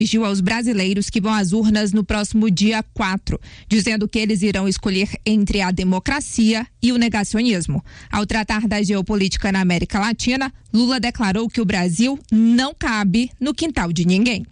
dirigiu aos brasileiros que vão às urnas no próximo dia 4, dizendo que eles irão escolher entre a democracia e o negacionismo. Ao tratar da geopolítica na América Latina, Lula declarou que o Brasil não cabe no quintal de ninguém.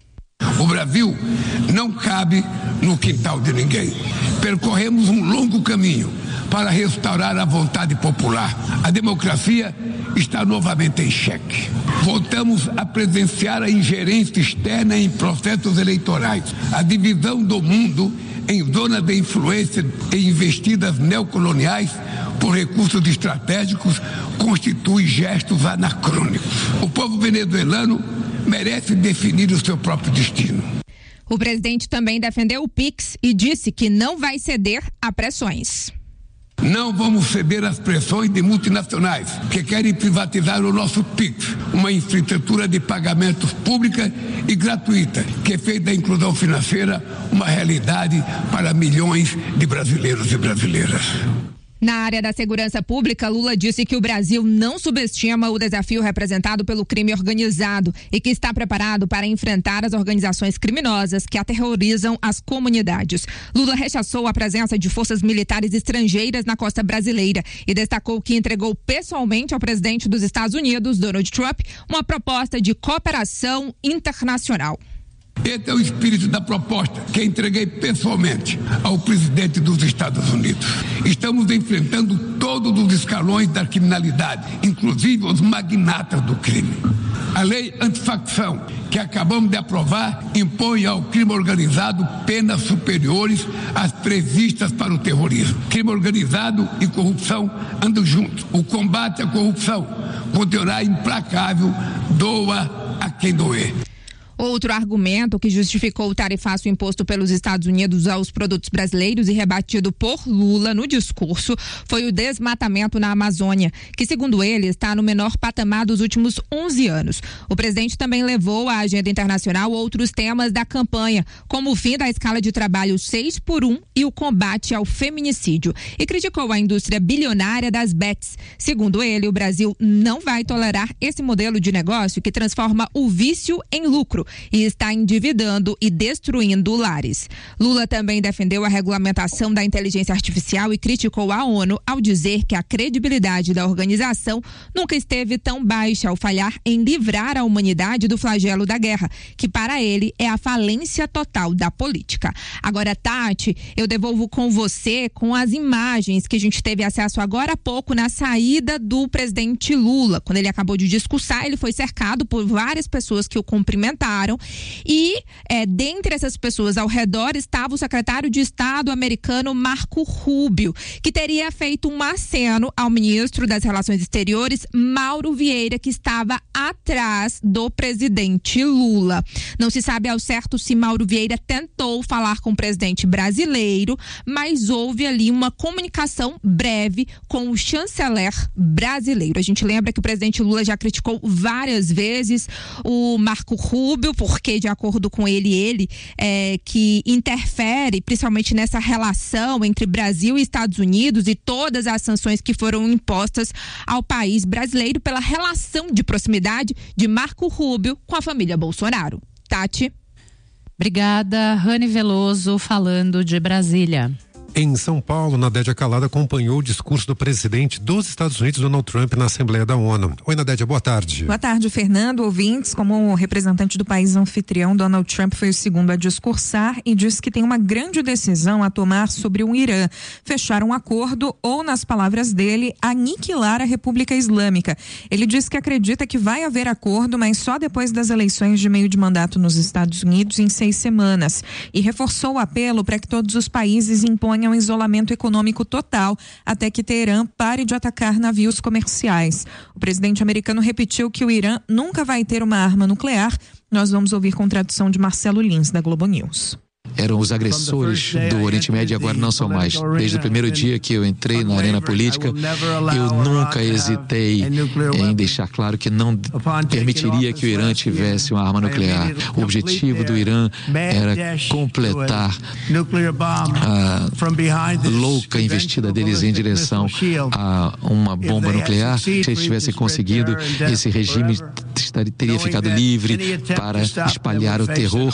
O Brasil não cabe no quintal de ninguém. Percorremos um longo caminho para restaurar a vontade popular. A democracia está novamente em xeque. Voltamos a presenciar a ingerência externa em processos eleitorais, a divisão do mundo em zonas de influência e investidas neocoloniais por recursos estratégicos constitui gestos anacrônicos. O povo venezuelano merece definir o seu próprio destino. O presidente também defendeu o PIX e disse que não vai ceder a pressões. Não vamos ceder às pressões de multinacionais que querem privatizar o nosso PIX, uma infraestrutura de pagamentos pública e gratuita, que fez da inclusão financeira uma realidade para milhões de brasileiros e brasileiras. Na área da segurança pública, Lula disse que o Brasil não subestima o desafio representado pelo crime organizado e que está preparado para enfrentar as organizações criminosas que aterrorizam as comunidades. Lula rechaçou a presença de forças militares estrangeiras na costa brasileira e destacou que entregou pessoalmente ao presidente dos Estados Unidos, Donald Trump, uma proposta de cooperação internacional. Esse é o espírito da proposta que entreguei pessoalmente ao presidente dos Estados Unidos. Estamos enfrentando todos os escalões da criminalidade, inclusive os magnatas do crime. A lei antifacção, que acabamos de aprovar, impõe ao crime organizado penas superiores às previstas para o terrorismo. Crime organizado e corrupção andam juntos. O combate à corrupção continuará implacável, doa a quem doer. Outro argumento que justificou o tarifaço imposto pelos Estados Unidos aos produtos brasileiros e rebatido por Lula no discurso foi o desmatamento na Amazônia, que, segundo ele, está no menor patamar dos últimos 11 anos. O presidente também levou à agenda internacional outros temas da campanha, como o fim da escala de trabalho 6x1 e o combate ao feminicídio, e criticou a indústria bilionária das bets. Segundo ele, o Brasil não vai tolerar esse modelo de negócio que transforma o vício em lucro e está endividando e destruindo lares. Lula também defendeu a regulamentação da inteligência artificial e criticou a ONU ao dizer que a credibilidade da organização nunca esteve tão baixa ao falhar em livrar a humanidade do flagelo da guerra, que para ele é a falência total da política. Agora, Tati, eu devolvo com você com as imagens que a gente teve acesso agora há pouco na saída do presidente Lula. Quando ele acabou de discursar, ele foi cercado por várias pessoas que o cumprimentaram e dentre essas pessoas ao redor estava o secretário de Estado americano Marco Rubio, que teria feito um aceno ao ministro das Relações Exteriores, Mauro Vieira, que estava atrás do presidente Lula. Não se sabe ao certo se Mauro Vieira tentou falar com o presidente brasileiro, mas houve ali uma comunicação breve com o chanceler brasileiro. A gente lembra que o presidente Lula já criticou várias vezes o Marco Rubio, porque, de acordo com ele que interfere principalmente nessa relação entre Brasil e Estados Unidos e todas as sanções que foram impostas ao país brasileiro pela relação de proximidade de Marco Rubio com a família Bolsonaro. Tati. Obrigada, Rani Veloso, falando de Brasília. Em São Paulo, Nadédia Calada acompanhou o discurso do presidente dos Estados Unidos, Donald Trump, na Assembleia da ONU. Oi, Nadédia, boa tarde. Boa tarde, Fernando. Ouvintes, como representante do país anfitrião, Donald Trump foi o segundo a discursar e disse que tem uma grande decisão a tomar sobre o Irã. Fechar um acordo ou, nas palavras dele, aniquilar a República Islâmica. Ele disse que acredita que vai haver acordo, mas só depois das eleições de meio de mandato nos Estados Unidos em 6 semanas. E reforçou o apelo para que todos os países imponham um isolamento econômico total até que Teherã pare de atacar navios comerciais. O presidente americano repetiu que o Irã nunca vai ter uma arma nuclear. Nós vamos ouvir com tradução de Marcelo Lins, da Globo News. eram os agressores do Oriente Médio e agora não são mais. Desde o primeiro dia que eu entrei na arena política, eu nunca hesitei em deixar claro que não permitiria que o Irã tivesse uma arma nuclear. O objetivo do Irã era completar a louca investida deles em direção a uma bomba nuclear. Se eles tivessem conseguido, esse regime teria ficado livre para espalhar o terror